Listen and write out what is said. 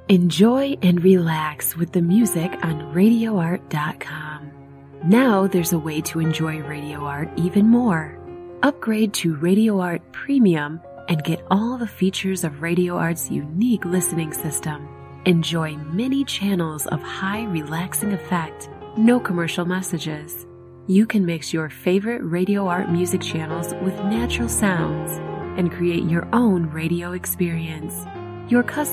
Enjoy and relax with the music on RadioArt.com. Now there's a way to enjoy Radio Art even more. Upgrade to Radio Art Premium and get all the features of Radio Art's unique listening system. Enjoy many channels of high relaxing effect, no commercial messages. You can mix your favorite Radio Art music channels with natural sounds and create your own radio experience. Your custom